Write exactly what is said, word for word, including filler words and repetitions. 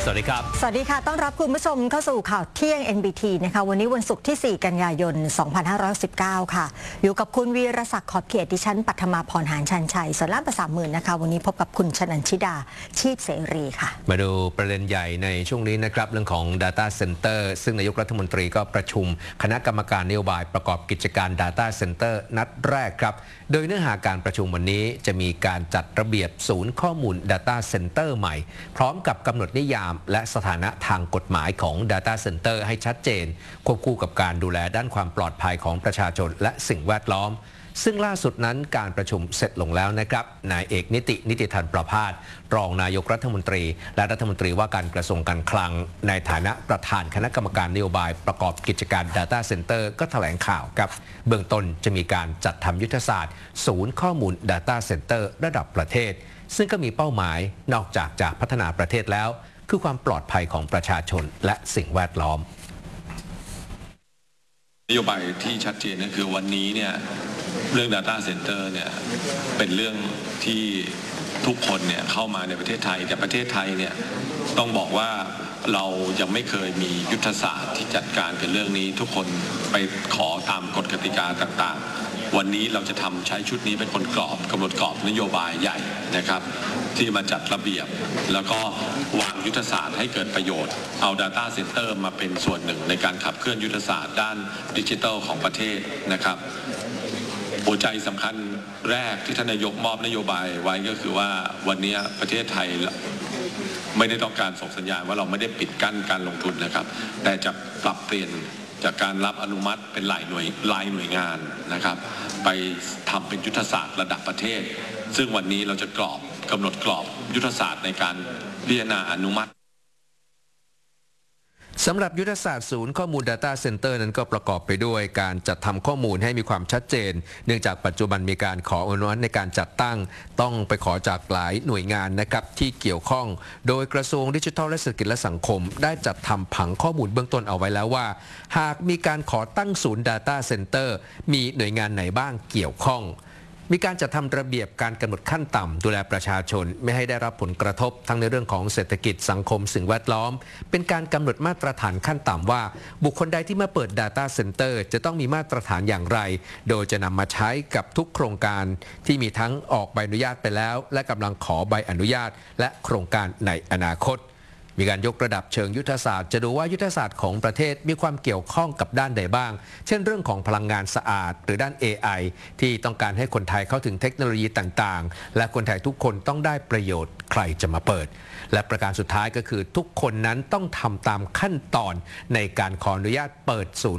สวัสดีครับสวัสดีค่ะต้อนรับคุณผู้ชมเข้าสู่ข่าวเที่ยง เอ็น บี ที นะคะวันนี้วันศุกร์ที่สี่กันยายนสองพันห้าร้อยสิบเก้าค่ะอยู่กับคุณวีรศักดิ์ขอบเขตดิฉันปัทมาพรหานชันชัยส่วนล่ามภาษาหมื่นนะคะวันนี้พบกับคุณชนันชิดาชีพเสรีค่ะมาดูประเด็นใหญ่ในช่วงนี้นะครับเรื่องของ Data Center ซึ่งนายกรัฐมนตรีก็ประชุมคณะกรรมการนโยบายประกอบกิจการ Data Center นัดแรกครับโดยเนื้อหาการประชุมวันนี้จะมีการจัดระเบียบศูนย์ข้อมูล Data Center ใหม่พร้อมกับกำหนดนิยามและสถานะทางกฎหมายของ Data Center ให้ชัดเจนควบคู่กับการดูแลด้านความปลอดภัยของประชาชนและสิ่งแวดล้อมซึ่งล่าสุดนั้นการประชุมเสร็จลงแล้วนะครับนายเอกนิตินิติธรประภาสรองนายกรัฐมนตรีและรัฐมนตรีว่าการกระทรวงการคลังในฐานะประธานคณะกรรมการนโยบายประกอบกิจการ Data Center ก็แถลงข่าวครับเบื้องต้นจะมีการจัดทำยุทธศาสตร์ศูนย์ข้อมูล Data Center ระดับประเทศซึ่งก็มีเป้าหมายนอกจากจะพัฒนาประเทศแล้วคือความปลอดภัยของประชาชนและสิ่งแวดล้อมนโยบายที่ชัดเจนก็คือวันนี้เนี่ยเรื่อง Data Center เนี่ยเป็นเรื่องที่ทุกคนเนี่ยเข้ามาในประเทศไทยแต่ประเทศไทยเนี่ยต้องบอกว่าเรายังไม่เคยมียุทธศาสตร์ที่จัดการกับเรื่องนี้ทุกคนไปขอตามกฎกติกาต่างๆวันนี้เราจะทำใช้ชุดนี้เป็นคนกรอบกำหนดกรอบนโยบายใหญ่นะครับที่มาจัดระเบียบแล้วก็วางยุทธศาสตร์ให้เกิดประโยชน์เอา Data Center มาเป็นส่วนหนึ่งในการขับเคลื่อนยุทธศาสตร์ด้านดิจิทัลของประเทศนะครับหัวใจสำคัญแรกที่ท่านนายกมอบนโยบายไว้ก็คือว่าวันนี้ประเทศไทยไม่ได้ต้องการส่งสัญญาณว่าเราไม่ได้ปิดกั้นการลงทุนนะครับแต่จะปรับเปลี่ยนจากการรับอนุมัติเป็นหลายหน่วยหลายหน่วยงานนะครับไปทำเป็นยุทธศาสตร์ระดับประเทศซึ่งวันนี้เราจะกรอบกำหนดกรอบยุทธศาสตร์ในการพิจารณาอนุมัติสำหรับยุทธศาสตร์ศูนย์ข้อมูล Data Center นั้นก็ประกอบไปด้วยการจัดทำข้อมูลให้มีความชัดเจนเนื่องจากปัจจุบันมีการขออนุมัติในการจัดตั้งต้องไปขอจากหลายหน่วยงานนะครับที่เกี่ยวข้องโดยกระทรวงดิจิทัลและเศรษฐกิจและสังคมได้จัดทำผังข้อมูลเบื้องต้นเอาไว้แล้วว่าหากมีการขอตั้งศูนย์ Data Center มีหน่วยงานไหนบ้างเกี่ยวข้องมีการจัดทำระเบียบการกำหนดขั้นต่ำดูแลประชาชนไม่ให้ได้รับผลกระทบทั้งในเรื่องของเศรษฐกิจสังคมสิ่งแวดล้อมเป็นการกำหนดมาตรฐานขั้นต่ำว่าบุคคลใดที่มาเปิด Data Center จะต้องมีมาตรฐานอย่างไรโดยจะนำมาใช้กับทุกโครงการที่มีทั้งออกใบอนุญาตไปแล้วและกำลังขอใบอนุญาตและโครงการในอนาคตมีการยกระดับเชิงยุทธศาสตร์จะดูว่ายุทธศาสตร์ของประเทศมีความเกี่ยวข้องกับด้านใดบ้างเช่นเรื่องของพลังงานสะอาดหรือด้าน เอ ไอ ที่ต้องการให้คนไทยเข้าถึงเทคโนโลยีต่างๆและคนไทยทุกคนต้องได้ประโยชน์ใครจะมาเปิดและประการสุดท้ายก็คือทุกคนนั้นต้องทำตามขั้นตอนในการขออนุญาตเปิดศูนย์